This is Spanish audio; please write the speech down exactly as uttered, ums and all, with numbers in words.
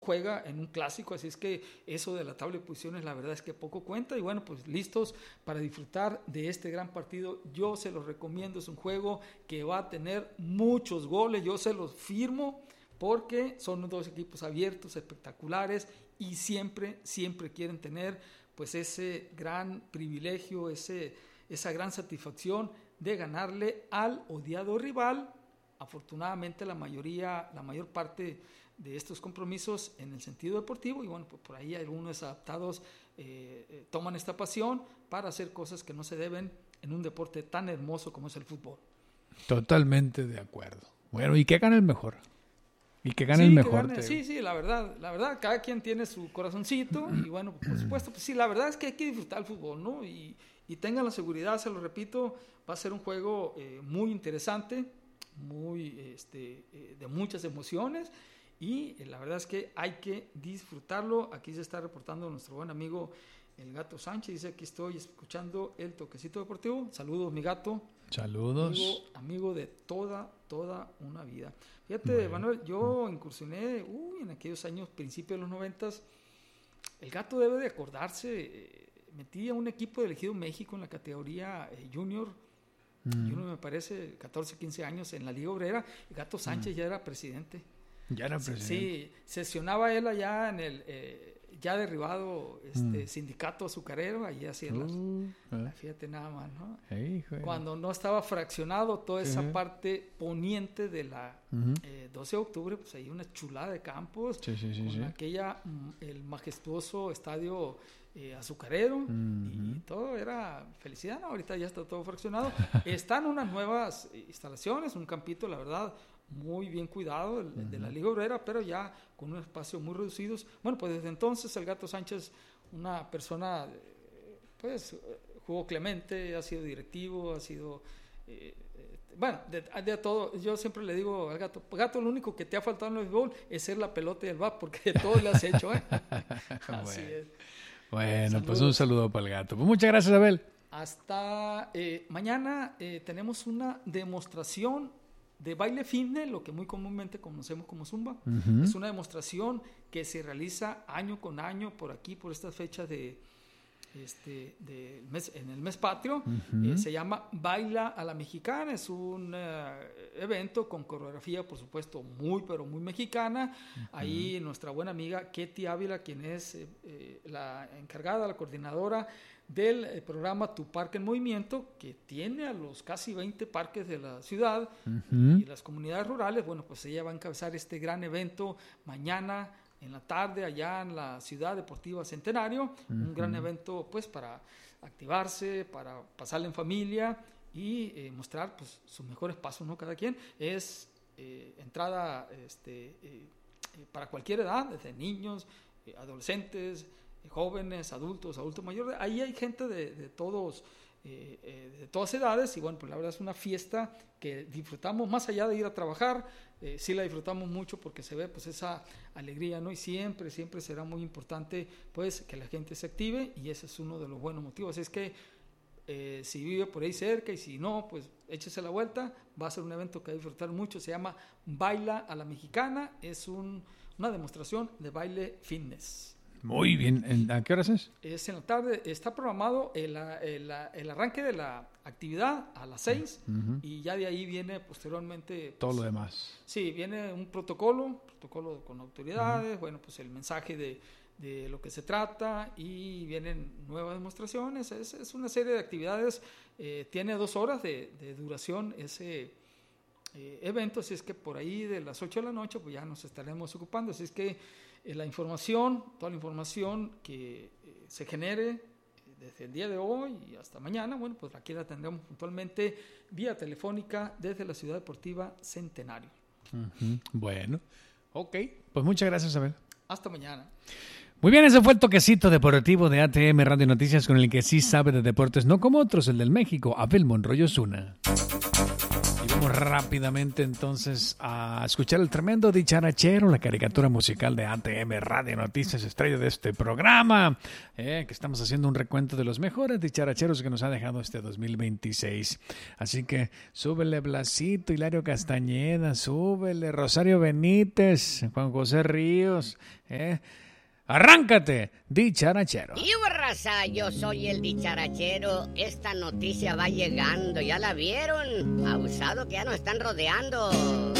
juega en un clásico, así es que eso de la tabla de posiciones la verdad es que poco cuenta. Y bueno, pues listos para disfrutar de este gran partido. Yo se los recomiendo, es un juego que va a tener muchos goles, yo se los firmo, porque son dos equipos abiertos, espectaculares, y siempre, siempre quieren tener pues ese gran privilegio, ese, esa gran satisfacción de ganarle al odiado rival. Afortunadamente la mayoría, la mayor parte de estos compromisos en el sentido deportivo, y bueno, pues por ahí algunos adaptados eh, eh, toman esta pasión para hacer cosas que no se deben en un deporte tan hermoso como es el fútbol. Totalmente de acuerdo. Bueno, ¿y qué gana el mejor? Y que gane sí, el mejor. Gane, sí, sí, la verdad, la verdad, cada quien tiene su corazoncito, y bueno, por supuesto, pues sí, la verdad es que hay que disfrutar el fútbol, ¿no? Y, y tengan la seguridad, se lo repito, va a ser un juego eh, muy interesante, muy, este, eh, de muchas emociones. Y la verdad es que hay que disfrutarlo. Aquí se está reportando nuestro buen amigo el Gato Sánchez. Dice: aquí estoy escuchando el Toquecito Deportivo. Saludos, mi gato. Saludos. Amigo, amigo de toda, toda una vida. Fíjate, bueno. Manuel, yo incursioné uy, en aquellos años, principios de los noventas. El Gato debe de acordarse. Eh, metí a un equipo de Elegido México en la categoría eh, junior. Mm. Junior me parece, catorce, quince años en la Liga Obrera. El Gato Sánchez mm. ya era presidente. Ya era presidente. Sí, sesionaba él allá en el eh, ya derribado este, mm. sindicato azucarero, allí hacía uh, las, uh. fíjate nada más, ¿no? Hey, cuando no estaba fraccionado toda esa uh-huh. parte poniente de la uh-huh. eh, doce de octubre, pues ahí una chulada de campos, sí, sí, sí, con sí. aquella, el majestuoso estadio eh, azucarero, uh-huh. y todo era felicidad, ¿no? Ahorita ya está todo fraccionado. Están unas nuevas instalaciones, un campito, la verdad, muy bien cuidado, el, uh-huh. de la Liga Obrera, pero ya con un espacio muy reducidos. Bueno, pues desde entonces el Gato Sánchez, una persona, pues, jugó clemente, ha sido directivo, ha sido, eh, eh, bueno, de, de todo. Yo siempre le digo al Gato, Gato, lo único que te ha faltado en el béisbol es ser la pelota y el bat, porque de todo le has hecho, ¿eh? Así bueno. es. Bueno, saludos. Pues un saludo para el Gato. Pues muchas gracias, Abel. Hasta eh, mañana eh, tenemos una demostración de baile fitness, lo que muy comúnmente conocemos como Zumba. Uh-huh. Es una demostración que se realiza año con año por aquí, por estas fechas de, este, de mes, en el mes patrio. Uh-huh. Eh, se llama Baila a la Mexicana. Es un uh, evento con coreografía, por supuesto, muy, pero muy mexicana. Uh-huh. Ahí nuestra buena amiga Ketty Ávila, quien es eh, eh, la encargada, la coordinadora del eh, programa Tu Parque en Movimiento, que tiene a los casi veinte parques de la ciudad uh-huh. y las comunidades rurales. Bueno, pues ella va a encabezar este gran evento mañana en la tarde allá en la Ciudad Deportiva Centenario, uh-huh. un gran evento pues para activarse, para pasarla en familia y eh, mostrar pues sus mejores pasos, ¿no? Cada quien es eh, entrada este, eh, para cualquier edad, desde niños, eh, adolescentes, jóvenes, adultos, adultos mayores. Ahí hay gente de, de todos eh, eh, de todas edades, y bueno, pues la verdad es una fiesta que disfrutamos más allá de ir a trabajar. Eh, sí la disfrutamos mucho porque se ve pues esa alegría, ¿no? Y siempre, siempre será muy importante pues que la gente se active, y ese es uno de los buenos motivos. Es que eh, si vive por ahí cerca, y si no, pues échese la vuelta. Va a ser un evento que va a disfrutar mucho. Se llama Baila a la Mexicana. Es un, una demostración de baile fitness. Muy bien. ¿A qué horas es? Es en la tarde. Está programado el, el, el arranque de la actividad a las seis, uh-huh. y ya de ahí viene posteriormente... Todo pues, lo demás. Sí, viene un protocolo, protocolo con autoridades, uh-huh. bueno, pues el mensaje de, de lo que se trata, y vienen nuevas demostraciones. Es, es una serie de actividades. Eh, tiene dos horas de, de duración ese eh, evento, así es que por ahí de las ocho de la noche pues ya nos estaremos ocupando. Así es que Eh, la información, toda la información que eh, se genere eh, desde el día de hoy y hasta mañana, bueno, pues aquí la tendremos puntualmente vía telefónica desde la Ciudad Deportiva Centenario. Uh-huh. Bueno, ok, pues muchas gracias, Abel. Hasta mañana. Muy bien, ese fue el toquecito deportivo de A T M Radio Noticias, con el que sí sabe de deportes, no como otros, el del México, Abel Monroy Osuna. Vamos rápidamente entonces a escuchar el tremendo dicharachero, la caricatura musical de A T M Radio Noticias, estrella de este programa, eh, que estamos haciendo un recuento de los mejores dicharacheros que nos ha dejado este dos mil veintiséis. Así que súbele Blasito, Hilario Castañeda, súbele Rosario Benítez, Juan José Ríos, eh. Arráncate, dicharachero. Y raza, yo soy el dicharachero. Esta noticia va llegando, ¿ya la vieron? Abusado que ya nos están rodeando.